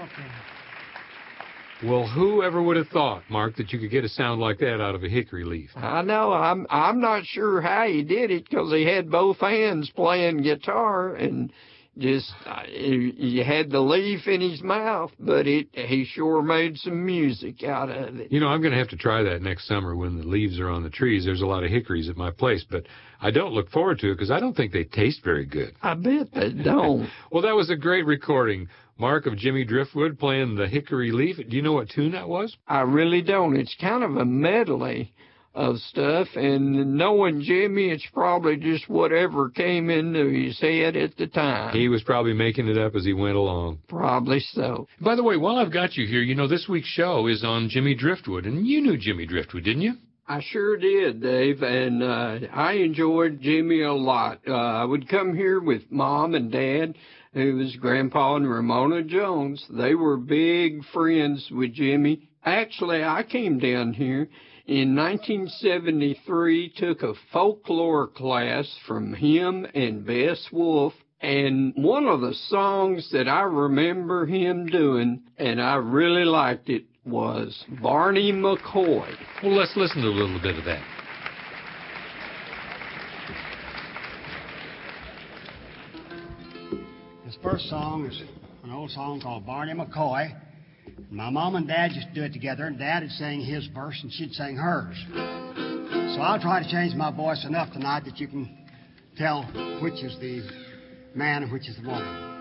Okay. Well, whoever would have thought, Mark, that you could get a sound like that out of a hickory leaf? I know. I'm not sure how he did it because he had both hands playing guitar and just he had the leaf in his mouth, but he sure made some music out of it. You know, I'm going to have to try that next summer when the leaves are on the trees. There's a lot of hickories at my place, but I don't look forward to it because I don't think they taste very good. I bet they don't. Well, that was a great recording, Mark, of Jimmy Driftwood playing the hickory leaf. Do you know what tune that was? I really don't. It's kind of a medley of stuff, and knowing Jimmy, it's probably just whatever came into his head at the time. He was probably making it up as he went along. Probably so. By the way, while I've got you here, you know, this week's show is on Jimmy Driftwood, and you knew Jimmy Driftwood, didn't you? I sure did, Dave, and I enjoyed Jimmy a lot. I would come here with Mom and Dad, who was Grandpa and Ramona Jones. They were big friends with Jimmy. Actually, I came down here in 1973, took a folklore class from him and Bess Wolf, and one of the songs that I remember him doing, and I really liked it, was Barney McCoy. Well, let's listen to a little bit of that. This first song is an old song called Barney McCoy. My mom and Dad used to do it together, and Dad would sing his verse and she'd sing hers. So I'll try to change my voice enough tonight that you can tell which is the man and which is the woman.